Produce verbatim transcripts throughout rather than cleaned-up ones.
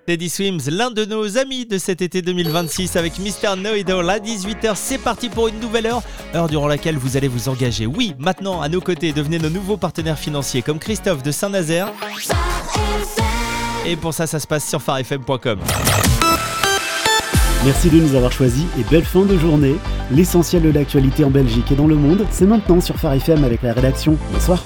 Teddy Swims, l'un de nos amis de cet été deux mille vingt-six avec Mister Know-It-All à dix-huit heures. C'est parti pour une nouvelle heure, heure durant laquelle vous allez vous engager. Oui, maintenant à nos côtés, devenez nos nouveaux partenaires financiers comme Christophe de Saint-Nazaire. Et pour ça, ça se passe sur phare f m point com. Merci de nous avoir choisis et belle fin de journée. L'essentiel de l'actualité en Belgique et dans le monde, c'est maintenant sur Phare F M avec la rédaction. Bonsoir.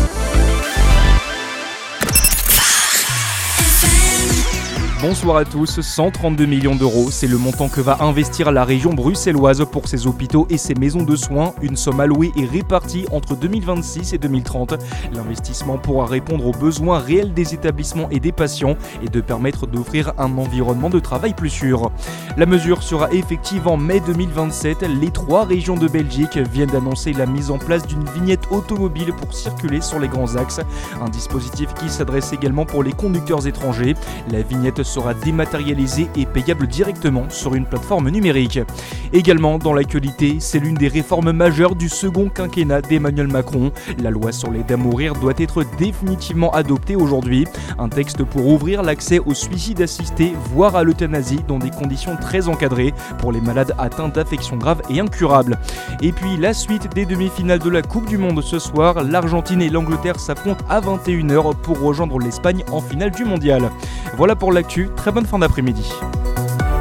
Bonsoir à tous, cent trente-deux millions d'euros, c'est le montant que va investir la région bruxelloise pour ses hôpitaux et ses maisons de soins. Une somme allouée et répartie entre deux mille vingt-six et deux mille trente. L'investissement pourra répondre aux besoins réels des établissements et des patients et de permettre d'offrir un environnement de travail plus sûr. La mesure sera effective en mai deux mille vingt-sept. Les trois régions de Belgique viennent d'annoncer la mise en place d'une vignette automobile pour circuler sur les grands axes. Un dispositif qui s'adresse également pour les conducteurs étrangers. La vignette sera dématérialisée et payable directement sur une plateforme numérique. Également dans l'actualité, c'est l'une des réformes majeures du second quinquennat d'Emmanuel Macron. La loi sur l'aide à mourir doit être définitivement adoptée aujourd'hui. Un texte pour ouvrir l'accès au suicide assisté, voire à l'euthanasie dans des conditions très encadrées pour les malades atteints d'affections graves et incurables. Et puis la suite des demi-finales de la Coupe du Monde ce soir, l'Argentine et l'Angleterre s'affrontent à vingt et une heures pour rejoindre l'Espagne en finale du mondial. Voilà pour l'actu. Très bonne fin d'après-midi.